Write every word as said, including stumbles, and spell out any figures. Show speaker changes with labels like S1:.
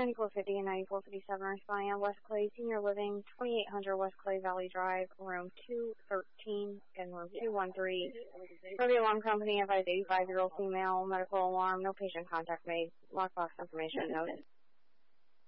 S1: ninety-four fifty and ninety-four fifty-seven responding on West Clay Senior Living, twenty-eight hundred West Clay Valley Drive, room two thirteen and room two one three. For the alarm company, advised eighty-five-year-old female, medical alarm, no patient contact made, lockbox information noted.